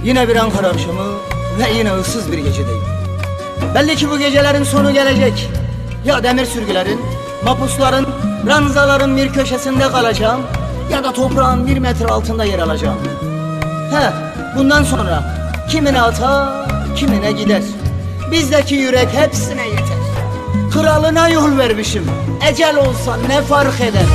Yine bir Ankara akşamı ve yine ıssız bir gecedeyim. Belli ki bu gecelerin sonu gelecek. Ya demir sürgülerin, mapusların, ranzaların bir köşesinde kalacağım, ya da toprağın 1 metre altında yer alacağım. Bundan sonra kimine atar, kimine gider. Bizdeki yürek hepsine yeter. Kralına yol vermişim, ecel olsa ne fark eder?